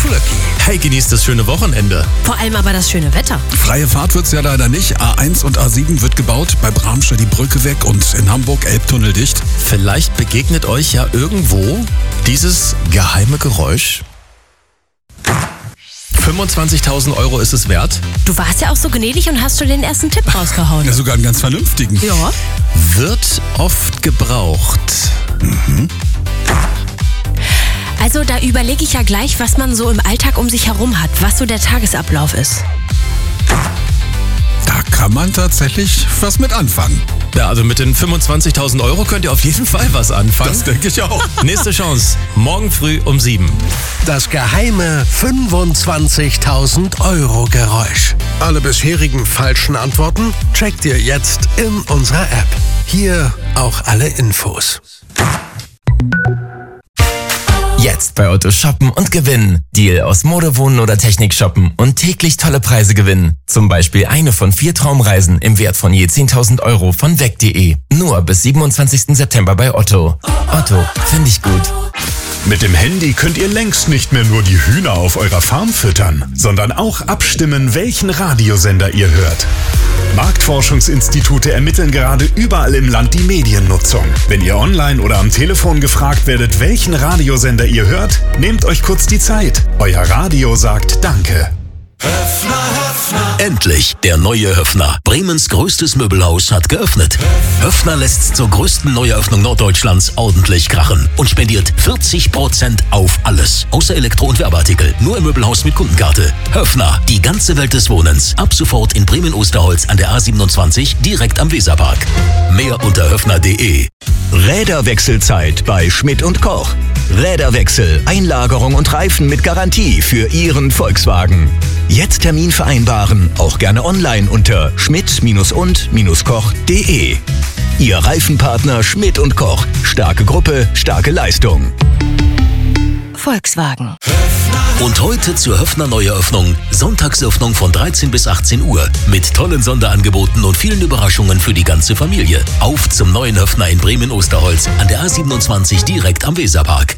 Flöcki. Hey, genießt das schöne Wochenende. Vor allem aber das schöne Wetter. Freie Fahrt wird's ja leider nicht. A1 und A7 wird gebaut, bei Bramsche die Brücke weg und in Hamburg Elbtunnel dicht. Vielleicht begegnet euch ja irgendwo dieses geheime Geräusch. 25.000 Euro ist es wert. Du warst ja auch so gnädig und hast schon den ersten Tipp rausgehauen. Ja, sogar einen ganz vernünftigen. Ja. Wird oft gebraucht. Also da überlege ich ja gleich, was man so im Alltag um sich herum hat, was so der Tagesablauf ist. Da kann man tatsächlich was mit anfangen. Ja, also mit den 25.000 Euro könnt ihr auf jeden Fall was anfangen. Das denke ich auch. Nächste Chance, morgen früh um 7. Das geheime 25.000 Euro Geräusch. Alle bisherigen falschen Antworten checkt ihr jetzt in unserer App. Hier auch alle Infos. Jetzt bei Otto shoppen und gewinnen. Deal aus Mode, Wohnen oder Technik shoppen und täglich tolle Preise gewinnen. Zum Beispiel eine von 4 Traumreisen im Wert von je 10.000 Euro von weg.de. Nur bis 27. September bei Otto. Otto, finde ich gut. Mit dem Handy könnt ihr längst nicht mehr nur die Hühner auf eurer Farm füttern, sondern auch abstimmen, welchen Radiosender ihr hört. Marktforschungsinstitute ermitteln gerade überall im Land die Mediennutzung. Wenn ihr online oder am Telefon gefragt werdet, welchen Radiosender ihr hört, nehmt euch kurz die Zeit. Euer Radio sagt Danke. Endlich, der neue Höffner. Bremens größtes Möbelhaus hat geöffnet. Höffner lässt zur größten Neueröffnung Norddeutschlands ordentlich krachen und spendiert 40% auf alles. Außer Elektro- und Werbeartikel. Nur im Möbelhaus mit Kundenkarte. Höffner, die ganze Welt des Wohnens. Ab sofort in Bremen-Osterholz an der A27, direkt am Weserpark. Mehr unter höffner.de. Räderwechselzeit bei Schmidt & Koch. Räderwechsel, Einlagerung und Reifen mit Garantie für Ihren Volkswagen. Jetzt Termin vereinbaren, auch gerne online unter schmidt-und-koch.de. Ihr Reifenpartner Schmidt & Koch. Starke Gruppe, starke Leistung. Volkswagen. Und heute zur Höffner Neueröffnung. Sonntagsöffnung von 13 bis 18 Uhr. Mit tollen Sonderangeboten und vielen Überraschungen für die ganze Familie. Auf zum neuen Höffner in Bremen-Osterholz an der A27 direkt am Weserpark.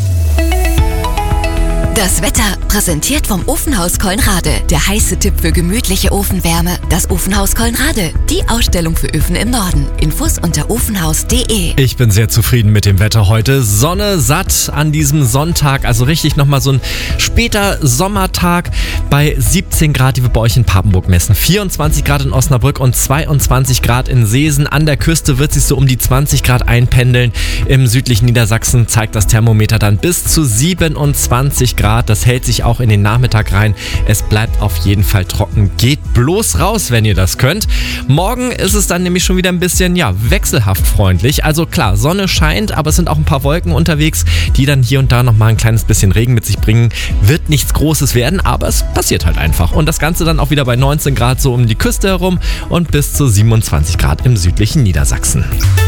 Das Wetter präsentiert vom Ofenhaus Colnrade. Der heiße Tipp für gemütliche Ofenwärme. Das Ofenhaus Colnrade. Die Ausstellung für Öfen im Norden. Infos unter ofenhaus.de. Ich bin sehr zufrieden mit dem Wetter heute. Sonne satt an diesem Sonntag. Also richtig nochmal so ein später Sommertag bei 17 Grad, die wir bei euch in Papenburg messen. 24 Grad in Osnabrück und 22 Grad in Seesen. An der Küste wird sich so um die 20 Grad einpendeln. Im südlichen Niedersachsen zeigt das Thermometer dann bis zu 27 Grad. Das hält sich auch in den Nachmittag rein. Es bleibt auf jeden Fall trocken. Geht bloß raus, wenn ihr das könnt. Morgen ist es dann nämlich schon wieder ein bisschen, wechselhaft freundlich. Also klar, Sonne scheint, aber es sind auch ein paar Wolken unterwegs, die dann hier und da nochmal ein kleines bisschen Regen mit sich bringen. Wird nichts Großes werden, aber es passiert halt einfach. Und das Ganze dann auch wieder bei 19 Grad so um die Küste herum und bis zu 27 Grad im südlichen Niedersachsen.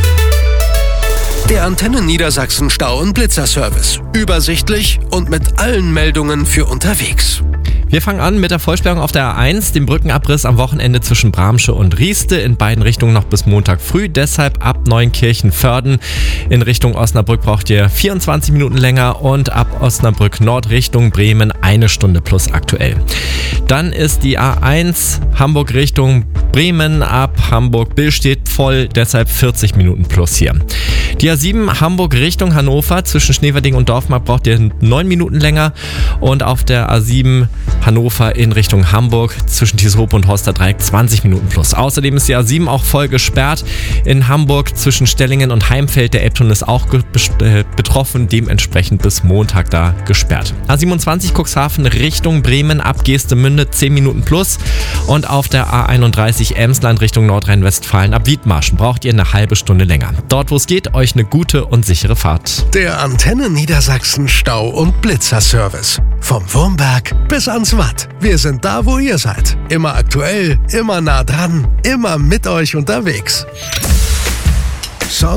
Der Antennen Niedersachsen Stau- und Blitzerservice. Übersichtlich und mit allen Meldungen für unterwegs. Wir fangen an mit der Vollsperrung auf der A1, dem Brückenabriss am Wochenende zwischen Bramsche und Rieste, in beiden Richtungen noch bis Montag früh, deshalb ab Neunkirchen-Vörden in Richtung Osnabrück braucht ihr 24 Minuten länger und ab Osnabrück Nord Richtung Bremen 1 Stunde plus aktuell. Dann ist die A1 Hamburg Richtung Bremen ab Hamburg-Billstedt voll, deshalb 40 Minuten plus hier. Die A7 Hamburg Richtung Hannover zwischen Schneverding und Dorfmark braucht ihr 9 Minuten länger und auf der A7 Hannover in Richtung Hamburg zwischen Tieshope und Horsterdreieck 20 Minuten plus. Außerdem ist die A7 auch voll gesperrt in Hamburg zwischen Stellingen und Heimfeld. Der Elbtunnel ist auch betroffen, dementsprechend bis Montag da gesperrt. A27 Cuxhaven Richtung Bremen ab Geestemünde 10 Minuten plus und auf der A31 Emsland Richtung Nordrhein-Westfalen ab Wiedmarschen braucht ihr eine halbe Stunde länger. Dort, wo es geht, euch eine gute und sichere Fahrt. Der Antennen Niedersachsen Stau- und Blitzerservice. Vom Wurmberg bis ans Watt. Wir sind da, wo ihr seid. Immer aktuell, immer nah dran, immer mit euch unterwegs.